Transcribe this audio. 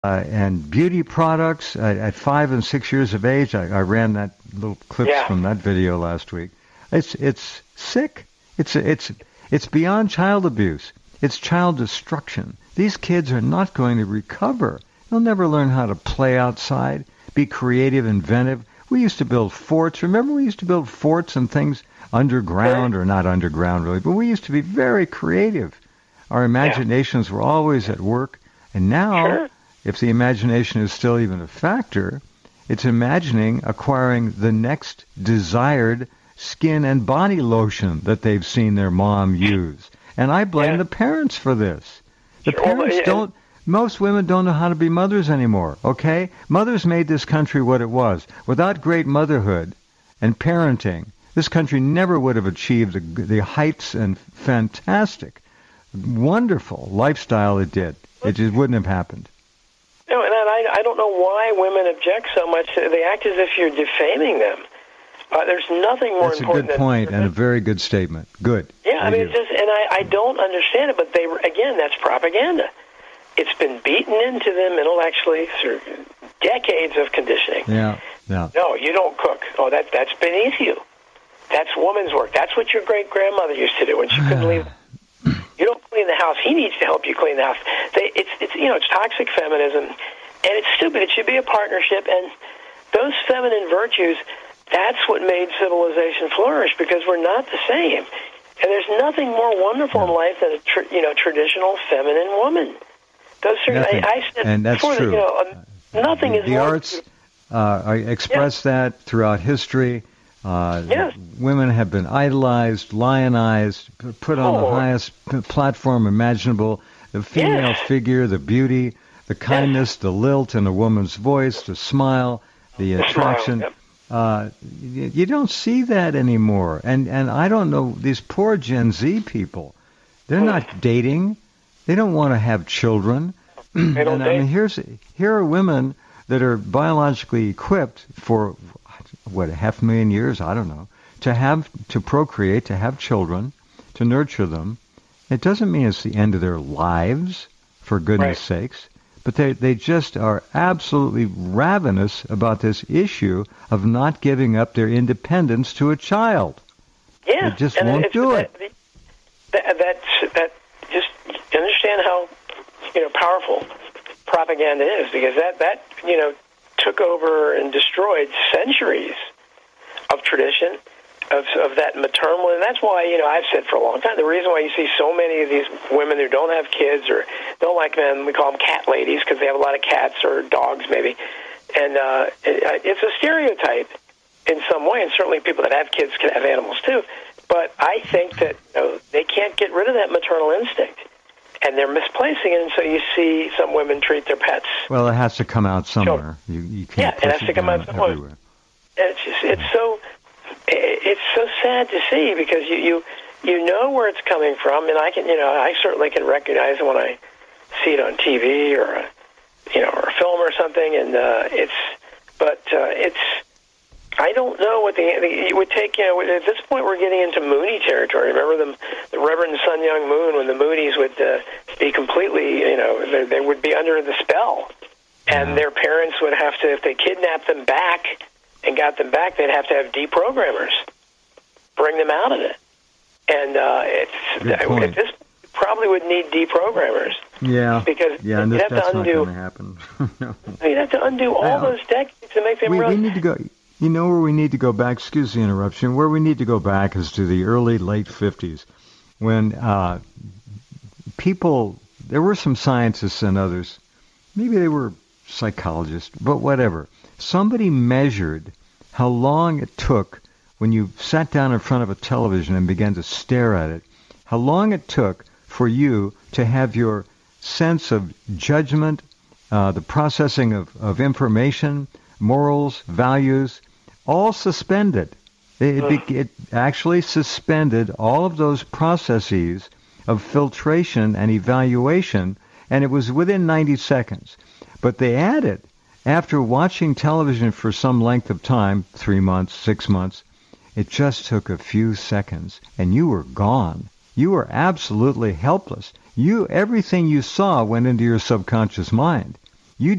and beauty products. At 5 and 6 years of age, I ran that little clips from that video last week. It's sick. It's beyond child abuse. It's child destruction. These kids are not going to recover. They'll never learn how to play outside, be creative, inventive. We used to build forts. Remember, we used to build forts and things underground, or not underground really, but we used to be very creative. Our imaginations were always at work. And now, if the imagination is still even a factor, it's imagining acquiring the next desired skin and body lotion that they've seen their mom use. And I blame the parents for this. The parents don't, most women don't know how to be mothers anymore, okay? Mothers made this country what it was. Without great motherhood and parenting, this country never would have achieved the heights and fantastic, wonderful lifestyle it did. It just wouldn't have happened. No, and I don't know why women object so much. They act as if you're defaming them. There's nothing more important. That's a good point and a very good statement. Good. Yeah, I mean, I don't understand it, but again, that's propaganda. It's been beaten into them intellectually through decades of conditioning. Yeah. No, you don't cook. Oh, that's beneath you. That's woman's work. That's what your great-grandmother used to do when she couldn't leave. You don't clean the house. He needs to help you clean the house. It's toxic feminism, and it's stupid. It should be a partnership, and those feminine virtues, that's what made civilization flourish, because we're not the same. And there's nothing more wonderful in life than a traditional feminine woman. Those are, I said and that's before true. Nothing is the more arts express that throughout history. Women have been idolized, lionized, put on the highest platform imaginable. The female figure, the beauty, the kindness, the lilt in a woman's voice, the smile, the attraction. You don't see that anymore. And I don't know, these poor Gen Z people, they're not dating. They don't want to have children. They don't date. I mean, here are women that are biologically equipped for, 500,000 years, I don't know, to procreate, to have children, to nurture them. It doesn't mean it's the end of their lives, for goodness sakes, but they just are absolutely ravenous about this issue of not giving up their independence to a child. Yeah. They just won't do it. That just understand how powerful propaganda is, because that took over and destroyed centuries of tradition, of that maternal, and that's why I've said for a long time, the reason why you see so many of these women who don't have kids or don't like men, we call them cat ladies because they have a lot of cats or dogs maybe, and it's a stereotype in some way, and certainly people that have kids can have animals too, but I think that they can't get rid of that maternal instinct. And they're misplacing it, and so you see some women treat their pets. Well, it has to come out somewhere. You can't push it has to come out somewhere. Everywhere. And it's so sad to see, because you know where it's coming from, and I certainly can recognize it when I see it on TV or or a film or something, and I don't know what it would take. At this point, we're getting into Mooney territory. Remember the Reverend Sun Young Moon, when the Moonies would be completely, they would be under the spell, and their parents would have to, if they kidnapped them back and got them back, they'd have to have deprogrammers bring them out of it. And at this probably would need deprogrammers. Yeah, because and you'd have that's to undo. Not going to happen. You'd have to undo all those decades to make them we need to go. You know where we need to go back? Excuse the interruption. Where we need to go back is to the late 50s, when there were some scientists and others, maybe they were psychologists, but whatever. Somebody measured how long it took when you sat down in front of a television and began to stare at it, how long it took for you to have your sense of judgment, the processing of information, morals, values, all suspended. It actually suspended all of those processes of filtration and evaluation, and it was within 90 seconds. But they added, after watching television for some length of time, 3 months, 6 months, it just took a few seconds, and you were gone. You were absolutely helpless. Everything you saw went into your subconscious mind.